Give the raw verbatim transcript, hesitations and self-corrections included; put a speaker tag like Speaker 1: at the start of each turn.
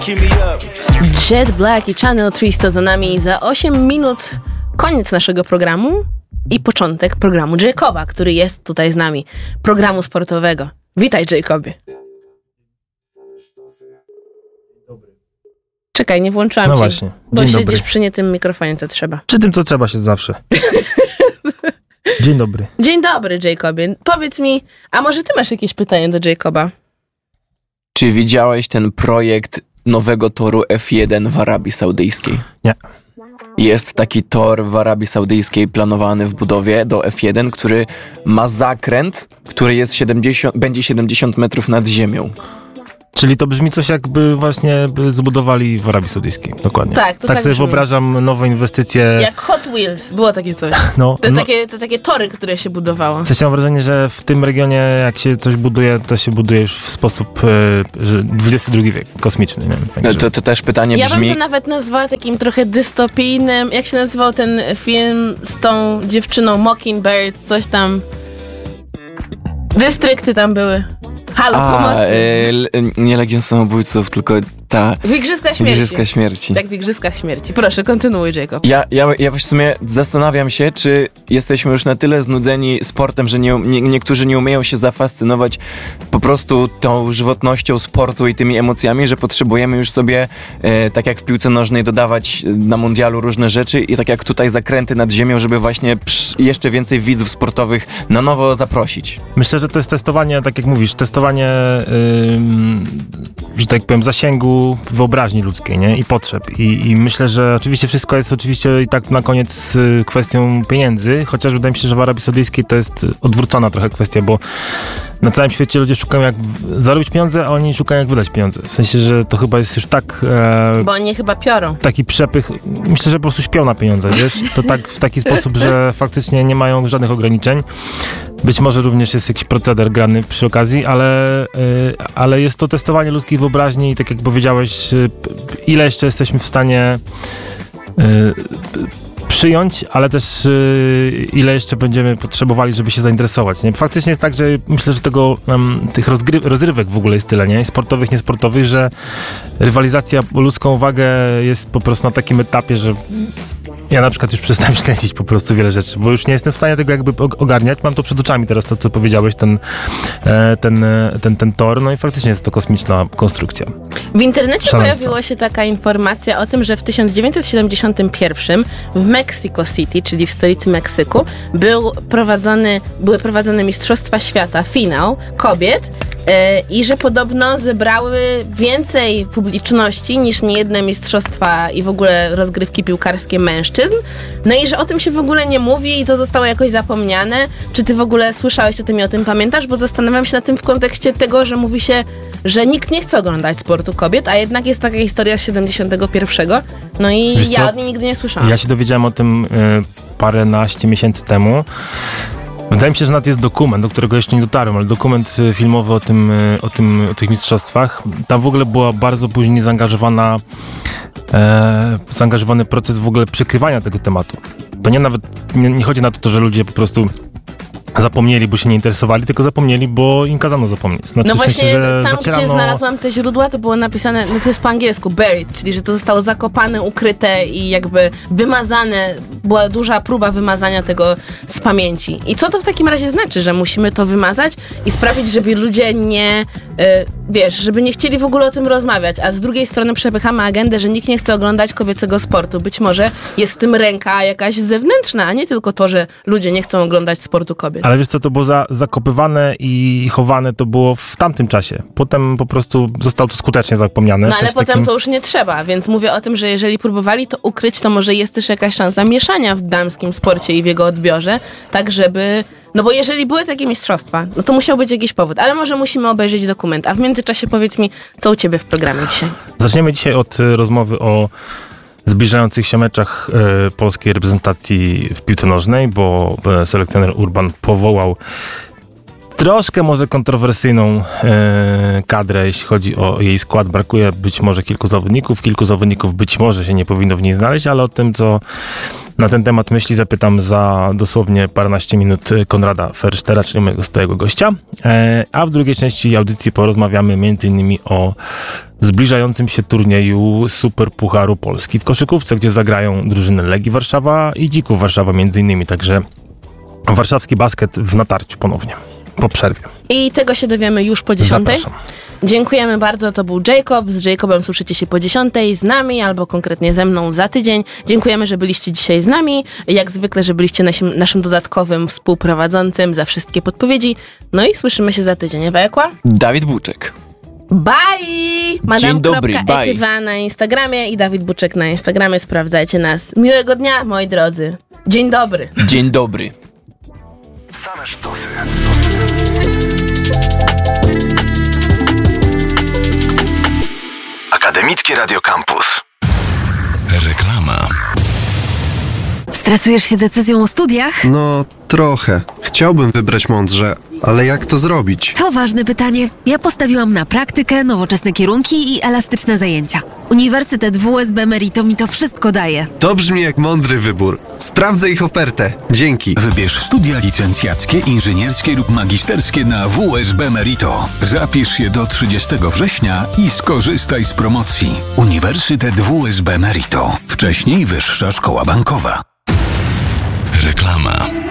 Speaker 1: Jet Black i Channel trzysta za nami. Za osiem minut koniec naszego programu i początek programu Jacoba, który jest tutaj z nami. Programu sportowego. Witaj, Jacobie. Czekaj, nie włączyłam
Speaker 2: no
Speaker 1: cię.
Speaker 2: No właśnie.
Speaker 1: Bo
Speaker 2: Dzień
Speaker 1: siedzisz
Speaker 2: dobry.
Speaker 1: przy nie tym mikrofonie, co trzeba.
Speaker 2: Przy tym, co trzeba się zawsze. Dzień dobry.
Speaker 1: Dzień dobry, Jacobie. Powiedz mi, a może ty masz jakieś pytanie do Jacoba?
Speaker 3: Czy widziałeś ten projekt nowego toru F jeden w Arabii Saudyjskiej?
Speaker 2: Nie.
Speaker 3: Jest taki tor w Arabii Saudyjskiej planowany w budowie do F jeden, który ma zakręt, który jest siedemdziesiąt, będzie siedemdziesiąt metrów nad ziemią.
Speaker 2: Czyli to brzmi coś, jakby właśnie zbudowali w Arabii Saudyjskiej. Dokładnie.
Speaker 1: Tak, to
Speaker 2: tak,
Speaker 1: tak
Speaker 2: sobie
Speaker 1: brzmi.
Speaker 2: wyobrażam nowe inwestycje.
Speaker 1: Jak Hot Wheels, było takie coś.
Speaker 2: No,
Speaker 1: Te,
Speaker 2: no.
Speaker 1: takie, te takie tory, które się budowało.
Speaker 2: W sensie mam wrażenie, że w tym regionie, jak się coś buduje, to się buduje już w sposób e, że dwudziesty drugi wiek, kosmiczny. Nie? Także...
Speaker 3: To, to też pytanie
Speaker 1: Ja
Speaker 3: brzmi...
Speaker 1: bym to nawet nazwała takim trochę dystopijnym, jak się nazywał ten film z tą dziewczyną Mockingbird, coś tam. Dystrykty tam były. Halo,
Speaker 3: A,
Speaker 1: pomocy.
Speaker 3: e, l- nie Legion Samobójców, tylko ta...
Speaker 1: W Igrzyskach Śmierci.
Speaker 3: Igrzyska Śmierci.
Speaker 1: Tak, w Igrzyskach Śmierci. Proszę, kontynuuj, Jacob.
Speaker 3: Ja, ja, ja w sumie zastanawiam się, czy jesteśmy już na tyle znudzeni sportem, że nie, nie, niektórzy nie umieją się zafascynować po prostu tą żywotnością sportu i tymi emocjami, że potrzebujemy już sobie, e, tak jak w piłce nożnej, dodawać na mundialu różne rzeczy i tak jak tutaj zakręty nad ziemią, żeby właśnie psz, jeszcze więcej widzów sportowych na nowo zaprosić.
Speaker 2: Myślę, że to jest testowanie, tak jak mówisz, testowanie, ym, że tak powiem, zasięgu wyobraźni ludzkiej, nie? I potrzeb. I, I myślę, że oczywiście wszystko jest oczywiście i tak na koniec y, kwestią pieniędzy, chociaż wydaje mi się, że w Arabii Saudyjskiej to jest odwrócona trochę kwestia, bo na całym świecie ludzie szukają jak zarobić pieniądze, a oni szukają jak wydać pieniądze. W sensie, że to chyba jest już tak... E,
Speaker 1: Bo oni chyba piorą.
Speaker 2: Taki przepych, myślę, że po prostu śpią na pieniądze, wiesz? To tak w taki sposób, że faktycznie nie mają żadnych ograniczeń. Być może również jest jakiś proceder grany przy okazji, ale, y, ale jest to testowanie ludzkiej wyobraźni i tak jak powiedziałeś, y, ile jeszcze jesteśmy w stanie y, przyjąć, ale też y, ile jeszcze będziemy potrzebowali, żeby się zainteresować. Nie? Faktycznie jest tak, że myślę, że tego, um, tych rozgry- rozrywek w ogóle jest tyle, nie? Sportowych, niesportowych, że rywalizacja o ludzką uwagę jest po prostu na takim etapie, że ja na przykład już przestałem śledzić po prostu wiele rzeczy, bo już nie jestem w stanie tego jakby ogarniać. Mam to przed oczami teraz, to co powiedziałeś, ten, ten, ten, ten tor, no i faktycznie jest to kosmiczna konstrukcja.
Speaker 1: W internecie
Speaker 2: Szaleństwo.
Speaker 1: pojawiła się taka informacja o tym, że w tysiąc dziewięćset siedemdziesiątym pierwszym w Mexico City, czyli w stolicy Meksyku, był prowadzony, były prowadzone Mistrzostwa Świata, finał kobiet yy, i że podobno zebrały więcej publiczności niż niejedne mistrzostwa i w ogóle rozgrywki piłkarskie mężczyzn. No i że o tym się w ogóle nie mówi i to zostało jakoś zapomniane. Czy ty w ogóle słyszałeś o tym i o tym pamiętasz? Bo zastanawiam się nad tym w kontekście tego, że mówi się, że nikt nie chce oglądać sportu kobiet, a jednak jest taka historia z siedemdziesiątego pierwszego. No i
Speaker 2: Wiesz
Speaker 1: ja
Speaker 2: co?
Speaker 1: od niej nigdy nie słyszałam.
Speaker 2: Ja się dowiedziałem o tym y, paręnaście miesięcy temu. Wydaje mi się, że nawet jest dokument, do którego jeszcze nie dotarłem, ale dokument filmowy o tym, o tym, o tych mistrzostwach. Tam w ogóle była bardzo później zaangażowana, e, zaangażowany proces w ogóle przykrywania tego tematu. To nie nawet, nie, nie chodzi na to, że ludzie po prostu zapomnieli, bo się nie interesowali, tylko zapomnieli, bo im kazano zapomnieć. Znaczy,
Speaker 1: No
Speaker 2: w
Speaker 1: właśnie,
Speaker 2: sensie, że
Speaker 1: tam
Speaker 2: zacierano...
Speaker 1: gdzie znalazłam te źródła, to było napisane, no to jest po angielsku, buried, czyli że to zostało zakopane, ukryte i jakby wymazane, była duża próba wymazania tego z pamięci. I co to w takim razie znaczy, że musimy to wymazać i sprawić, żeby ludzie nie, y, wiesz, żeby nie chcieli w ogóle o tym rozmawiać, a z drugiej strony przepychamy agendę, że nikt nie chce oglądać kobiecego sportu. Być może jest w tym ręka jakaś zewnętrzna, a nie tylko to, że ludzie nie chcą oglądać sportu kobiet.
Speaker 2: Ale wiesz co, to było za, zakopywane i chowane to było w tamtym czasie. Potem po prostu zostało to skutecznie zapomniane.
Speaker 1: No ale
Speaker 2: Coś
Speaker 1: potem
Speaker 2: takim...
Speaker 1: to już nie trzeba, więc mówię o tym, że jeżeli próbowali to ukryć, to może jest też jakaś szansa mieszania w damskim sporcie i w jego odbiorze, tak żeby... No bo jeżeli były takie mistrzostwa, no to musiał być jakiś powód, ale może musimy obejrzeć dokument. A w międzyczasie powiedz mi, co u ciebie w programie dzisiaj?
Speaker 2: Zaczniemy dzisiaj od y, rozmowy o zbliżających się meczach y, polskiej reprezentacji w piłce nożnej, bo y, selekcjoner Urban powołał troszkę może kontrowersyjną e, kadrę, jeśli chodzi o jej skład. Brakuje być może kilku zawodników. Kilku zawodników być może się nie powinno w niej znaleźć, ale o tym, co na ten temat myśli zapytam za dosłownie paręnaście minut Konrada Fersztera, czyli mojego stałego gościa. E, a w drugiej części audycji porozmawiamy między innymi o zbliżającym się turnieju Superpucharu Polski w koszykówce, gdzie zagrają drużyny Legii Warszawa i Dzików Warszawa między innymi, także warszawski basket w natarciu ponownie, po przerwie.
Speaker 1: I tego się dowiemy już po dziesiątej.
Speaker 2: Zapraszam.
Speaker 1: Dziękujemy bardzo, to był Jacob. Z Jacobem słyszycie się po dziesiątej, z nami albo konkretnie ze mną za tydzień. Dziękujemy, że byliście dzisiaj z nami. Jak zwykle, że byliście naszym, naszym dodatkowym współprowadzącym za wszystkie podpowiedzi. No i słyszymy się za tydzień. Ewa Ekła?
Speaker 3: Dawid Buczek.
Speaker 1: Bye!
Speaker 3: Dzień dobry, bye.
Speaker 1: Etywa na Instagramie i Dawid Buczek na Instagramie. Sprawdzajcie nas. Miłego dnia, moi drodzy. Dzień dobry.
Speaker 3: Dzień dobry.
Speaker 4: Same sztosy. Akademickie Radio Campus. Reklama.
Speaker 5: Stresujesz się decyzją o studiach?
Speaker 6: No, trochę. Chciałbym wybrać mądrze, ale jak to zrobić?
Speaker 5: To ważne pytanie. Ja postawiłam na praktykę, nowoczesne kierunki i elastyczne zajęcia. Uniwersytet W S B Merito mi to wszystko daje.
Speaker 6: To brzmi jak mądry wybór. Sprawdzę ich ofertę. Dzięki.
Speaker 7: Wybierz studia licencjackie, inżynierskie lub magisterskie na W S B Merito. Zapisz się do trzydziestego września i skorzystaj z promocji. Uniwersytet W S B Merito. Wcześniej Wyższa Szkoła Bankowa.
Speaker 4: Reklama.